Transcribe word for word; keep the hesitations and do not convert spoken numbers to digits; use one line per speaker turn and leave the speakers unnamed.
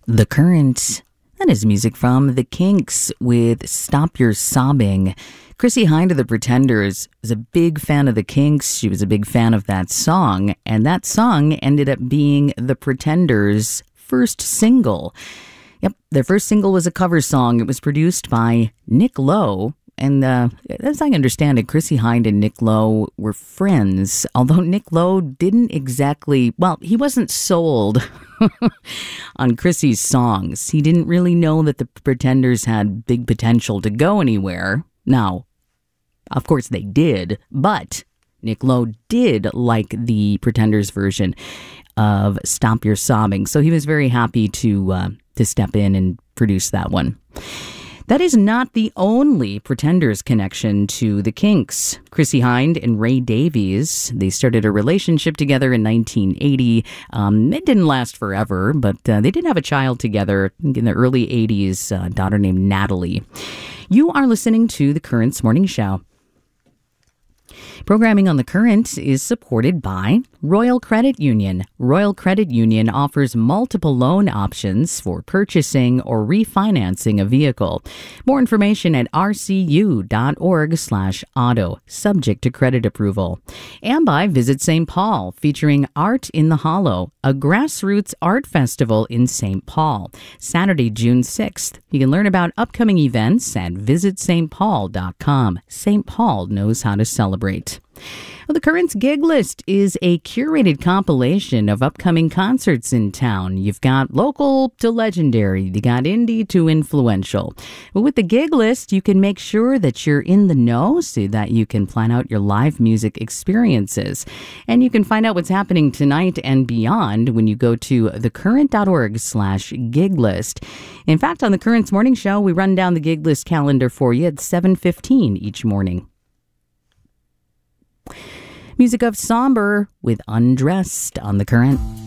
The Current. That is music from The Kinks with Stop Your Sobbing. Chrissie Hynde of The Pretenders is a big fan of The Kinks. She was a big fan of that song, and that song ended up being The Pretenders' first single. Yep, their first single was a cover song. It was produced by Nick Lowe. And uh, as I understand it, Chrissie Hynde and Nick Lowe were friends, although Nick Lowe didn't exactly, well, he wasn't sold on Chrissie's songs. He didn't really know that the Pretenders had big potential to go anywhere. Now, of course they did, but Nick Lowe did like the Pretenders version of Stop Your Sobbing, so he was very happy to uh, to step in and produce that one. That is not the only Pretenders connection to the Kinks. Chrissie Hynde and Ray Davies, they started a relationship together in nineteen eighty. Um, it didn't last forever, but uh, they did have a child together in the early eighties, a daughter named Natalie. You are listening to The Current's Morning Show. Programming on The Current is supported by Royal Credit Union. Royal Credit Union offers multiple loan options for purchasing or refinancing a vehicle. More information at rcu.org slash auto, subject to credit approval. And by Visit Saint Paul, featuring Art in the Hollow, a grassroots art festival in Saint Paul, Saturday, June sixth. You can learn about upcoming events at visit st paul dot com. Saint Paul knows how to celebrate. Well, the Current's gig list is a curated compilation of upcoming concerts in town. You've got local to legendary, you got indie to influential. But with the gig list, you can make sure that you're in the know so that you can plan out your live music experiences. And you can find out what's happening tonight and beyond when you go to thecurrent.org slash gig list. In fact, on the Current's Morning Show, we run down the gig list calendar for you at seven fifteen each morning. Music of Somber with Undressed on The Current.